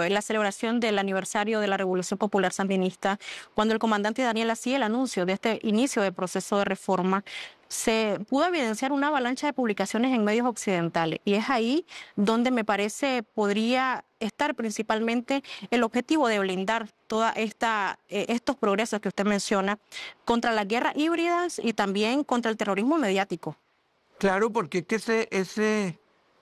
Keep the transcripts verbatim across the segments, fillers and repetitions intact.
en la celebración del aniversario de la Revolución Popular Sandinista, cuando el comandante Daniel hacía el anuncio de este inicio de proceso de reforma, se pudo evidenciar una avalancha de publicaciones en medios occidentales, y es ahí donde me parece podría estar principalmente el objetivo de blindar toda esta eh, estos progresos que usted menciona contra las guerras híbridas y también contra el terrorismo mediático. Claro, porque es que ese, ese,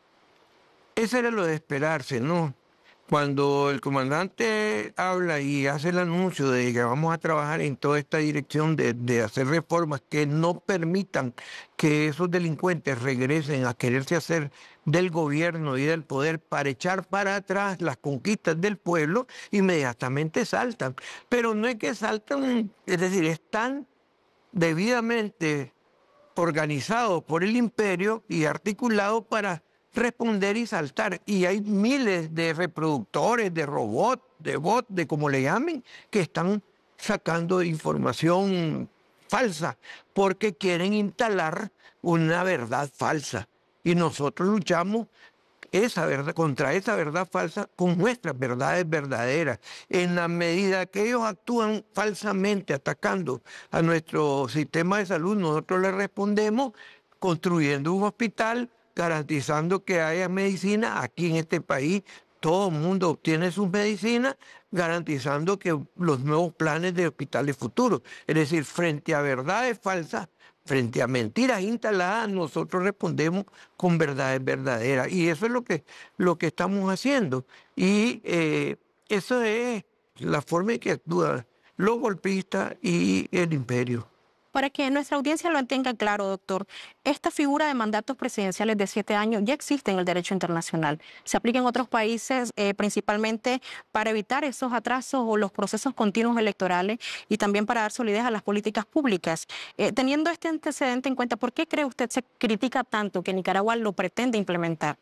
ese era lo de esperarse, ¿no? Cuando el comandante habla y hace el anuncio de que vamos a trabajar en toda esta dirección de, de hacer reformas que no permitan que esos delincuentes regresen a quererse hacer del gobierno y del poder para echar para atrás las conquistas del pueblo, inmediatamente saltan. Pero no es que saltan, es decir, están debidamente organizados por el imperio y articulados para responder y saltar. Y hay miles de reproductores, de robots, de bots, de como le llamen, que están sacando información falsa porque quieren instalar una verdad falsa. Y nosotros luchamos esa verdad, contra esa verdad falsa con nuestras verdades verdaderas. En la medida que ellos actúan falsamente atacando a nuestro sistema de salud, nosotros les respondemos construyendo un hospital, garantizando que haya medicina. Aquí en este país todo el mundo obtiene sus medicinas, garantizando que los nuevos planes de hospitales futuros. Es decir, frente a verdades falsas, frente a mentiras instaladas, nosotros respondemos con verdades verdaderas. Y eso es lo que, lo que estamos haciendo. Y eh, eso es la forma en que actúan los golpistas y el imperio. Para que nuestra audiencia lo tenga claro, doctor, esta figura de mandatos presidenciales de siete años ya existe en el derecho internacional. Se aplica en otros países eh, principalmente para evitar esos atrasos o los procesos continuos electorales y también para dar solidez a las políticas públicas. Eh, teniendo este antecedente en cuenta, ¿por qué cree usted se critica tanto que Nicaragua lo pretende implementar?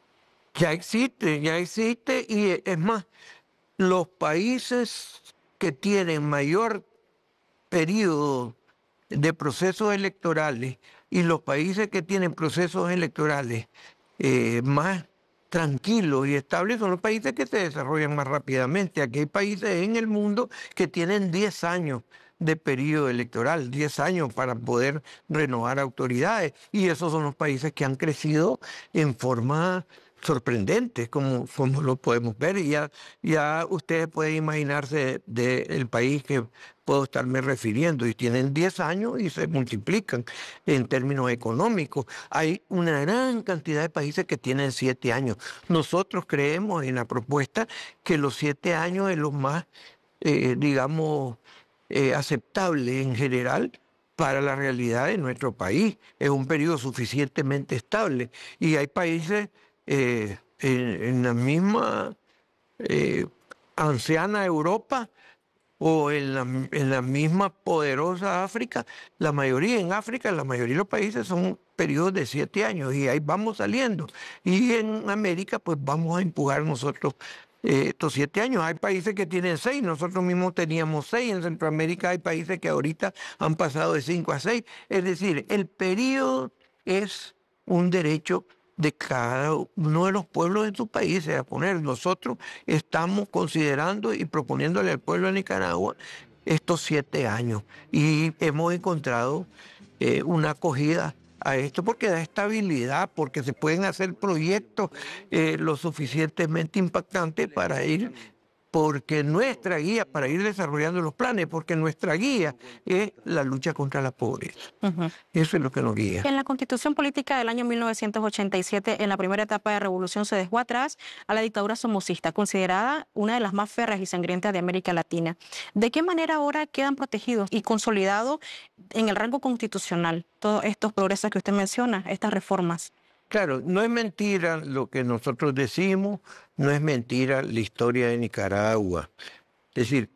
Ya existe, ya existe, y es más, los países que tienen mayor periodo de procesos electorales y los países que tienen procesos electorales eh, más tranquilos y estables son los países que se desarrollan más rápidamente. Aquí hay países en el mundo que tienen diez años de periodo electoral, diez años para poder renovar autoridades, y esos son los países que han crecido en forma sorprendente, como, como lo podemos ver, y ya, ya ustedes pueden imaginarse del país que puedo estarme refiriendo, y tienen diez años y se multiplican en términos económicos. Hay una gran cantidad de países que tienen siete años. Nosotros creemos en la propuesta que los siete años es lo más, eh, digamos, eh, aceptable en general para la realidad de nuestro país. Es un periodo suficientemente estable, y hay países eh, en, en la misma eh, anciana Europa o en la, en la misma poderosa África. La mayoría en África, la mayoría de los países son periodos de siete años, y ahí vamos saliendo. Y en América pues vamos a empujar nosotros eh, estos siete años. Hay países que tienen seis, nosotros mismos teníamos seis. En Centroamérica hay países que ahorita han pasado de cinco a seis. Es decir, el periodo es un derecho de cada uno de los pueblos en sus países a poner. Nosotros estamos considerando y proponiéndole al pueblo de Nicaragua estos siete años, y hemos encontrado eh, una acogida a esto porque da estabilidad, porque se pueden hacer proyectos eh, lo suficientemente impactantes para ir, porque nuestra guía, para ir desarrollando los planes, porque nuestra guía es la lucha contra la pobreza. Uh-huh. Eso es lo que nos guía. En la Constitución Política del año mil novecientos ochenta y siete, en la primera etapa de revolución, se dejó atrás a la dictadura somocista, considerada una de las más férreas y sangrientas de América Latina. ¿De qué manera ahora quedan protegidos y consolidados en el rango constitucional todos estos progresos que usted menciona, estas reformas? Claro, no es mentira lo que nosotros decimos, no es mentira la historia de Nicaragua. Es decir,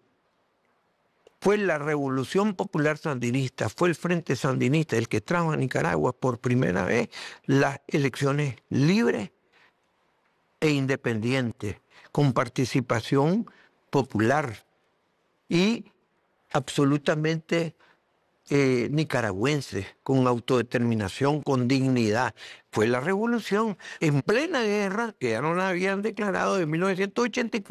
fue la Revolución Popular Sandinista, fue el Frente Sandinista el que trajo a Nicaragua por primera vez las elecciones libres e independientes, con participación popular y absolutamente Eh, nicaragüenses, con autodeterminación, con dignidad. Fue la revolución en plena guerra, que ya no la habían declarado, de mil novecientos ochenta y cuatro.